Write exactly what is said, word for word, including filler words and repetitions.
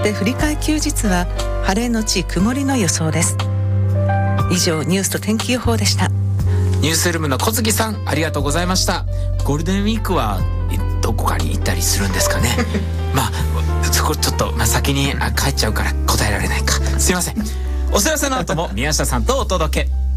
して振り替え休日は晴れのち曇りの予想です。以上、ニュースと天気予報でした。 ニュースルームの小杉さん、ありがとうございました。ゴールデンウィークはどこかに行ったりするんですかね。まあそこちょっと、まあ、先に帰っちゃうから答えられないか、すいません。お知らせの後も宮下さんとお届け。